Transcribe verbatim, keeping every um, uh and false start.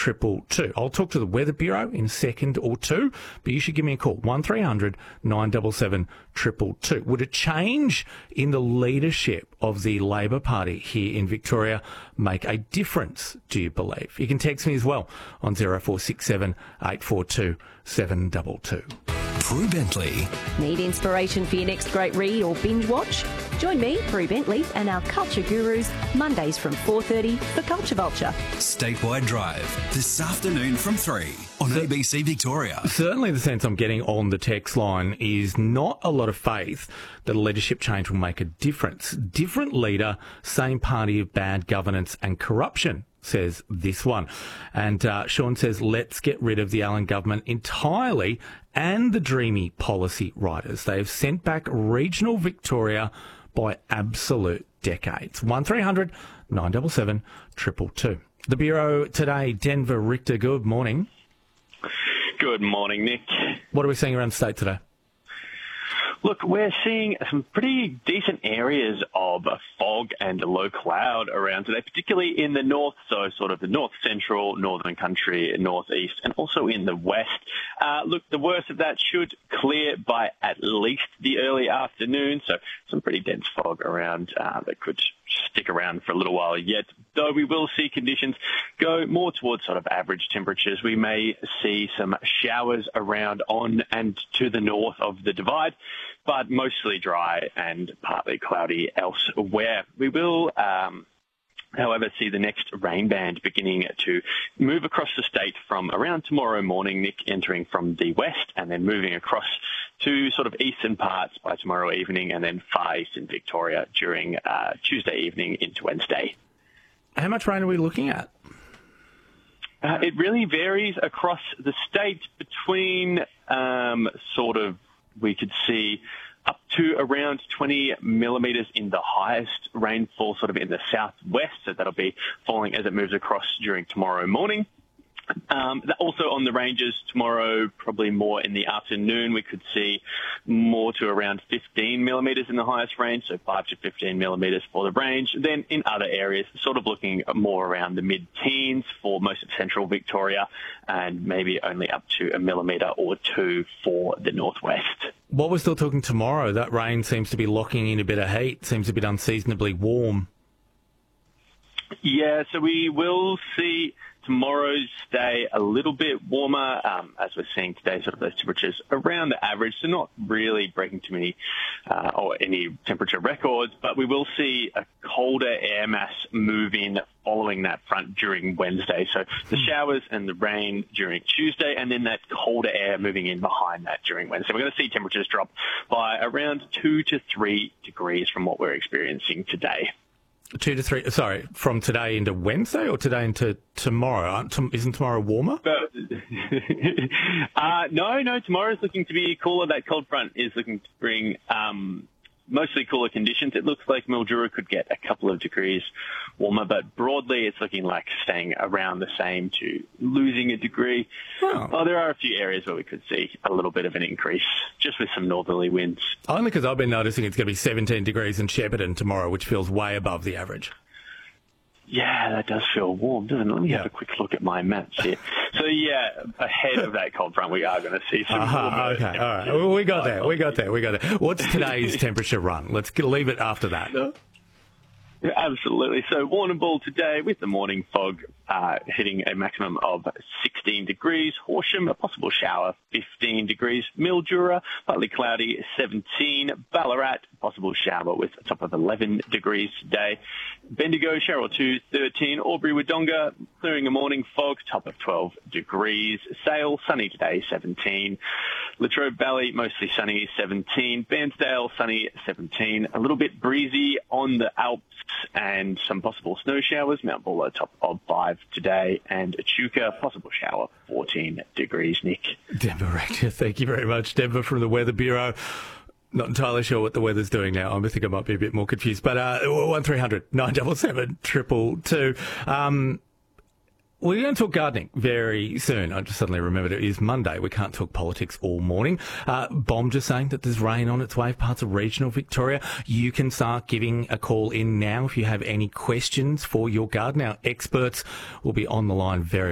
triple two. I'll talk to the Weather Bureau in a second or two, but you should give me a call, one three hundred nine seven seven two two two. Would a change in the leadership of the Labor Party here in Victoria make a difference, do you believe? You can text me as well on zero four six seven eight four two seven two two. Prue Bentley. Need inspiration for your next great read or binge watch? Join me, Prue Bentley, and our culture gurus Mondays from four thirty for Culture Vulture. Statewide Drive, this afternoon from three on A B C Victoria. Certainly the sense I'm getting on the text line is not a lot of faith that a leadership change will make a difference. Different leader, same party of bad governance and corruption, says this one. And uh, Sean says, let's get rid of the Allen government entirely and the dreamy policy writers. They have sent back regional Victoria by absolute decades. one three hundred nine seven seven two two two. The Bureau today, Denver Richter, good morning. Good morning, Nick. What are we seeing around the state today? Look, we're seeing some pretty decent areas of fog and low cloud around today, particularly in the north, so sort of the north central, northern country, northeast, and also in the west. Uh, look, the worst of that should clear by at least the early afternoon, so some pretty dense fog around uh, that could stick around for a little while yet, though we will see conditions go more towards sort of average temperatures. We may see some showers around on and to the north of the divide, but mostly dry and partly cloudy elsewhere. We will, um, however, see the next rain band beginning to move across the state from around tomorrow morning, Nick, entering from the west and then moving across to sort of eastern parts by tomorrow evening and then far eastern Victoria during uh, Tuesday evening into Wednesday. How much rain are we looking at? Uh, it really varies across the state between um, sort of, we could see up to around twenty millimetres in the highest rainfall sort of in the southwest. So that'll be falling as it moves across during tomorrow morning. Um, also on the ranges tomorrow, probably more in the afternoon, we could see more to around fifteen millimetres in the highest range, so five to fifteen millimetres for the range. Then in other areas, sort of looking more around the mid-teens for most of central Victoria and maybe only up to a millimetre or two for the northwest. What we're still talking tomorrow, that rain seems to be locking in a bit of heat, seems a bit unseasonably warm. Yeah, so we will see tomorrow's day a little bit warmer, um, as we're seeing today, sort of those temperatures around the average, so not really breaking too many uh, or any temperature records, but we will see a colder air mass move in following that front during Wednesday. So the showers and the rain during Tuesday, and then that colder air moving in behind that during Wednesday. We're going to see temperatures drop by around two to three degrees from what we're experiencing today. Two to three, sorry, from today into Wednesday or today into tomorrow? Isn't tomorrow warmer? uh, no, no, tomorrow's looking to be cooler. That cold front is looking to bring um, mostly cooler conditions. It looks like Mildura could get a couple of degrees warmer, but broadly it's looking like staying around the same to losing a degree. Oh. Well, there are a few areas where we could see a little bit of an increase, just with some northerly winds. Only because I've been noticing it's going to be seventeen degrees in Shepparton tomorrow, which feels way above the average. Yeah, that does feel warm, doesn't it? Let me yeah. have a quick look at my maps here. So, yeah, ahead of that cold front, we are going to see some uh-huh, warmer. Okay, all right. Well, we got there. We got there. We got there. What's today's temperature run? Let's leave it after that. No. Yeah, absolutely. So Warrnambool today with the morning fog uh, hitting a maximum of sixteen degrees. Horsham, a possible shower, fifteen degrees. Mildura, partly cloudy, seventeen. Ballarat, possible shower with a top of eleven degrees today. Bendigo, shower or two, thirteen. Albury-Wodonga, clearing a morning fog, top of twelve degrees. Sale, sunny today, seventeen. Latrobe Valley, mostly sunny, seventeen. Bairnsdale, sunny, seventeen. A little bit breezy on the Alps and some possible snow showers. Mount Buller, top of five today. And Echuca, possible shower, fourteen degrees, Nick. Denver Rector, thank you very much. Denver from the Weather Bureau. Not entirely sure what the weather's doing now. I think I might be a bit more confused. But uh, one three hundred nine seven seven two two two. Um, we're going to talk gardening very soon. I just suddenly remembered it is Monday. We can't talk politics all morning. Uh, Bomb just saying that there's rain on its way, parts of regional Victoria. You can start giving a call in now if you have any questions for your garden. Our experts will be on the line very